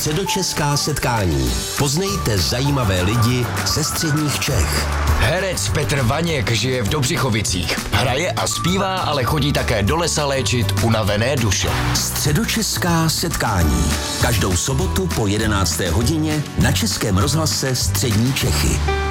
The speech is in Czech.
Středočeská setkání. Poznejte zajímavé lidi ze středních Čech. Herec Petr Vaněk žije v Dobřichovicích. Hraje a zpívá, ale chodí také do lesa léčit unavené duše. Středočeská setkání. Každou sobotu po 11. hodině na Českém rozhlase Střední Čechy.